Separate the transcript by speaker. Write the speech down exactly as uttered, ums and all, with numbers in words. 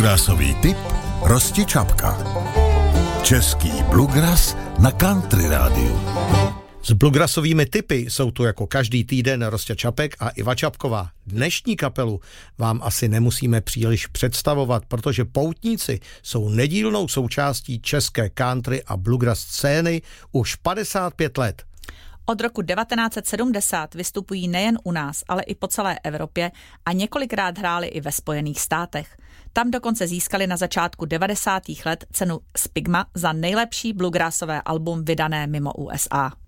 Speaker 1: Bluegrassový tip Rosti Čapka. Český bluegrass na Country rádiu.
Speaker 2: S bluegrassovými tipy jsou tu jako každý týden Rostě Čapek a Iva Čapková. Dnešní kapelu vám asi nemusíme příliš představovat, protože poutníci jsou nedílnou součástí české country a bluegrass scény už padesát pět let.
Speaker 3: Od roku devatenáct set sedmdesát vystupují nejen u nás, ale i po celé Evropě a několikrát hráli i ve Spojených státech. Tam dokonce získali na začátku devadesátých let cenu Spigma za nejlepší bluegrassové album vydané mimo U S A.